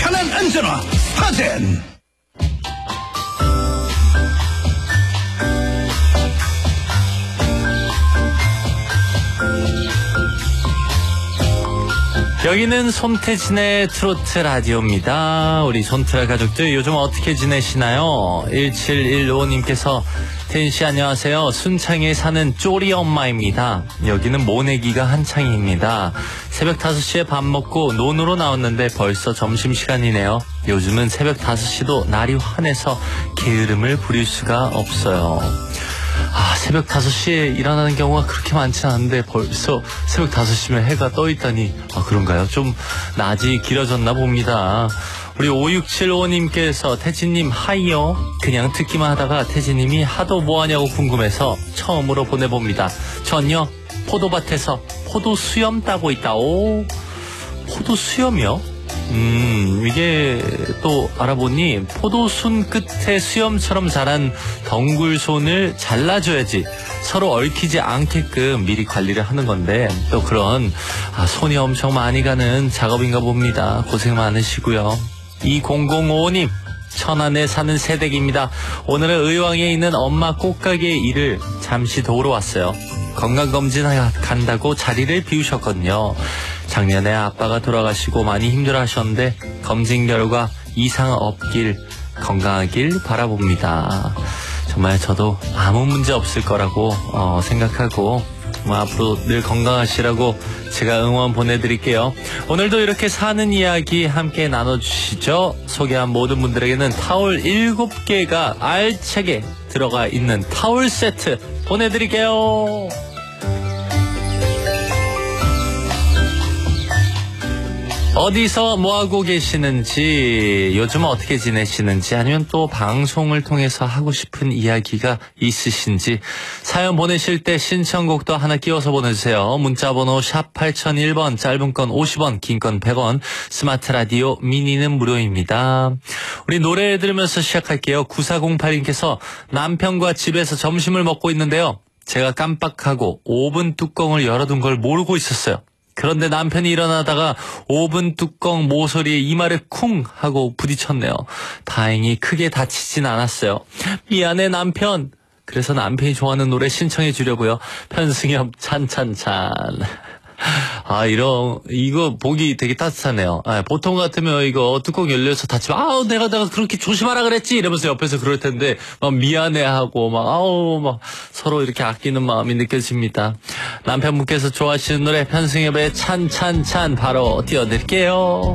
편한 안전화 파젠. 여기는 손태진의 트로트 라디오입니다. 우리 손트라 가족들 요즘 어떻게 지내시나요? 1715님께서 태진씨 안녕하세요. 순창에 사는 쪼리 엄마입니다. 여기는 모내기가 한창입니다. 새벽 5시에 밥 먹고 논으로 나왔는데 벌써 점심시간이네요. 요즘은 새벽 5시도 날이 환해서 게으름을 부릴 수가 없어요. 새벽 5시에 일어나는 경우가 그렇게 많지 않은데 벌써 새벽 5시면 해가 떠있다니 그런가요? 좀 낮이 길어졌나 봅니다. 우리 5675님께서 태진님 하이요. 그냥 듣기만 하다가 태진님이 하도 뭐하냐고 궁금해서 처음으로 보내봅니다. 전요 포도밭에서 포도 수염 따고 있다. 오, 포도 수염이요? 이게 또 알아보니 포도순 끝에 수염처럼 자란 덩굴손을 잘라줘야지 서로 얽히지 않게끔 미리 관리를 하는 건데 또 그런 손이 엄청 많이 가는 작업인가 봅니다. 고생 많으시고요. 2005님 천안에 사는 새댁입니다. 오늘은 의왕에 있는 엄마 꽃가게 일을 잠시 도우러 왔어요. 건강검진 간다고 자리를 비우셨거든요. 작년에 아빠가 돌아가시고 많이 힘들어하셨는데 검진 결과 이상 없길 건강하길 바라봅니다. 정말 저도 아무 문제 없을 거라고 생각하고 앞으로 늘 건강하시라고 제가 응원 보내드릴게요. 오늘도 이렇게 사는 이야기 함께 나눠주시죠. 소개한 모든 분들에게는 타월 7개가 알차게 들어가 있는 타월 세트 보내드릴게요. 어디서 뭐하고 계시는지, 요즘 어떻게 지내시는지, 아니면 또 방송을 통해서 하고 싶은 이야기가 있으신지 사연 보내실 때 신청곡도 하나 끼워서 보내주세요. 문자번호 샵 8001번, 짧은 건 50원, 긴 건 100원, 스마트 라디오 미니는 무료입니다. 우리 노래 들으면서 시작할게요. 9408님께서 남편과 집에서 점심을 먹고 있는데요. 제가 깜빡하고 오븐 뚜껑을 열어둔 걸 모르고 있었어요. 그런데 남편이 일어나다가 오븐 뚜껑 모서리에 이마를 쿵 하고 부딪혔네요. 다행히 크게 다치진 않았어요. 미안해 남편. 그래서 남편이 좋아하는 노래 신청해 주려고요. 편승엽 찬찬찬. 이거 보기 되게 따뜻하네요. 보통 같으면 이거 뚜껑 열려서 다치면, 내가 그렇게 조심하라 그랬지! 이러면서 옆에서 그럴 텐데, 미안해하고, 서로 이렇게 아끼는 마음이 느껴집니다. 남편분께서 좋아하시는 노래, 편승엽의 찬찬찬 바로 띄워드릴게요.